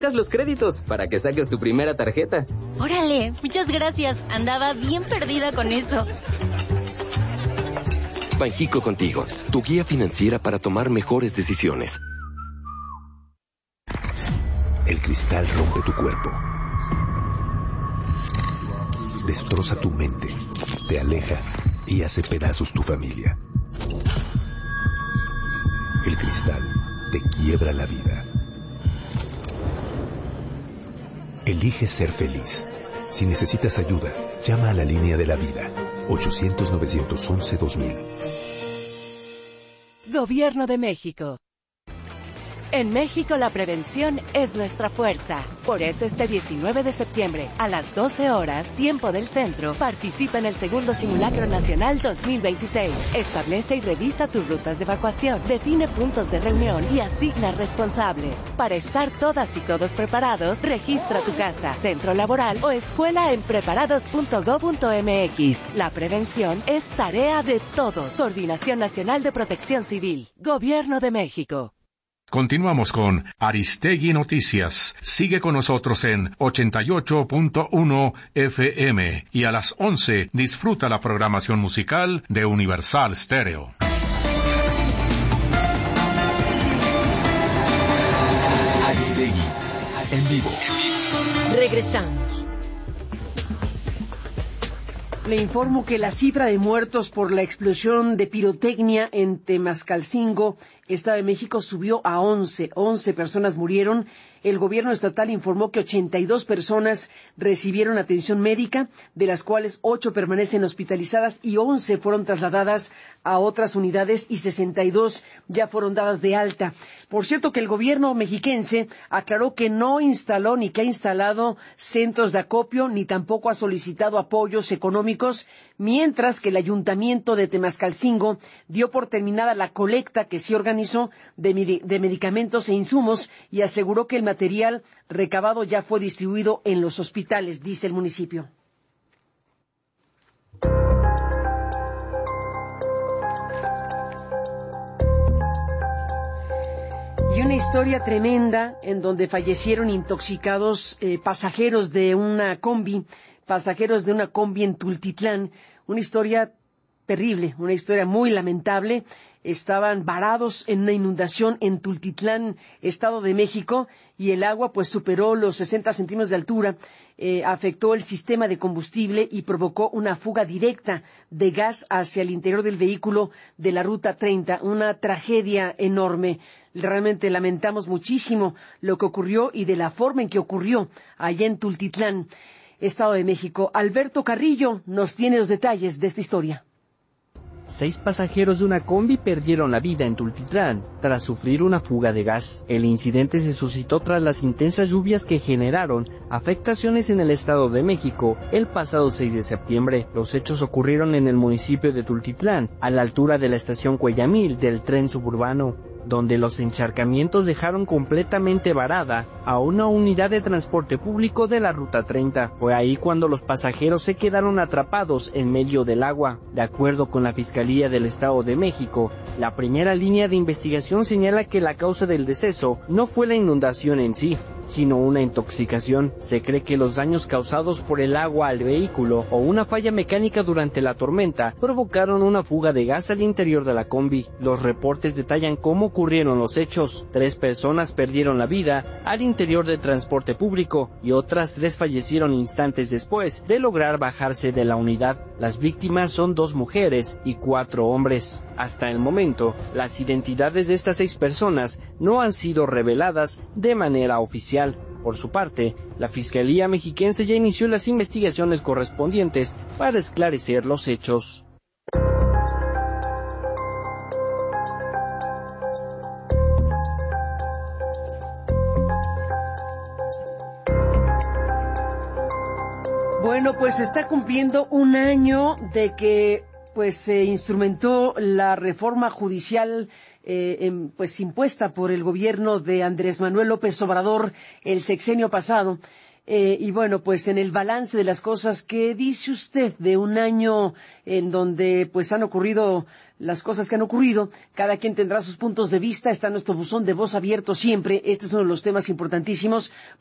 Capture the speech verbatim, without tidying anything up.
los créditos para que saques tu primera tarjeta. Órale, muchas gracias. Andaba bien perdida con eso. Banjico contigo, tu guía financiera para tomar mejores decisiones. El cristal rompe tu cuerpo. Destroza tu mente, te aleja y hace pedazos tu familia. El cristal te quiebra la vida. Elige ser feliz. Si necesitas ayuda, llama a la línea de la vida. ochocientos, novecientos once, dos mil. Gobierno de México. En México la prevención es nuestra fuerza. Por eso este diecinueve de septiembre, a las doce horas, tiempo del centro, participa en el segundo Simulacro Nacional dos mil veintiséis. Establece y revisa tus rutas de evacuación, define puntos de reunión y asigna responsables. Para estar todas y todos preparados, registra tu casa, centro laboral o escuela en preparados punto gob punto mx. La prevención es tarea de todos. Coordinación Nacional de Protección Civil. Gobierno de México. Continuamos con Aristegui Noticias. Sigue con nosotros en ochenta y ocho punto uno F M y a las once disfruta la programación musical de Universal Stereo. Aristegui, en vivo. Regresamos. Le informo que la cifra de muertos por la explosión de pirotecnia en Temascalcingo, Estado de México, subió a once. once personas murieron. El gobierno estatal informó que ochenta y dos personas recibieron atención médica, de las cuales ocho permanecen hospitalizadas y once fueron trasladadas a otras unidades y sesenta y dos ya fueron dadas de alta. Por cierto que el gobierno mexiquense aclaró que no instaló ni que ha instalado centros de acopio, ni tampoco ha solicitado apoyos económicos, mientras que el ayuntamiento de Temascalcingo dio por terminada la colecta que sí organizó de, de medicamentos e insumos y aseguró que el material recabado ya fue distribuido en los hospitales, dice el municipio. Y una historia tremenda en donde fallecieron intoxicados eh, pasajeros de una combi, pasajeros de una combi en Tultitlán. Una historia terrible, una historia muy lamentable. Estaban varados en una inundación en Tultitlán, Estado de México, y el agua pues superó los sesenta centímetros de altura, eh, afectó el sistema de combustible y provocó una fuga directa de gas hacia el interior del vehículo de la Ruta treinta, una tragedia enorme. Realmente lamentamos muchísimo lo que ocurrió y de la forma en que ocurrió allá en Tultitlán, Estado de México. Alberto Carrillo nos tiene los detalles de esta historia. Seis pasajeros de una combi perdieron la vida en Tultitlán tras sufrir una fuga de gas. El incidente se suscitó tras las intensas lluvias que generaron afectaciones en el Estado de México el pasado seis de septiembre. Los hechos ocurrieron en el municipio de Tultitlán, a la altura de la estación Cuellamil del tren suburbano, donde los encharcamientos dejaron completamente varada a una unidad de transporte público de la Ruta treinta. Fue ahí cuando los pasajeros se quedaron atrapados en medio del agua. De acuerdo con la Fiscalía del Estado de México, la primera línea de investigación señala que la causa del deceso no fue la inundación en sí, sino una intoxicación. Se cree que los daños causados por el agua al vehículo o una falla mecánica durante la tormenta provocaron una fuga de gas al interior de la combi. Los reportes detallan cómo ocurrieron los hechos. Tres personas perdieron la vida al interior del transporte público y otras tres fallecieron instantes después de lograr bajarse de la unidad. Las víctimas son dos mujeres y cuatro hombres. Hasta el momento, las identidades de estas seis personas no han sido reveladas de manera oficial. Por su parte, la Fiscalía mexiquense ya inició las investigaciones correspondientes para esclarecer los hechos. Bueno, pues se está cumpliendo un año de que pues se instrumentó la reforma judicial eh, en, pues impuesta por el gobierno de Andrés Manuel López Obrador el sexenio pasado. Eh, y bueno, pues en el balance de las cosas, ¿qué dice usted de un año en donde pues han ocurrido las cosas que han ocurrido? Cada quien tendrá sus puntos de vista. Está nuestro buzón de voz abierto siempre. Este es uno de los temas importantísimos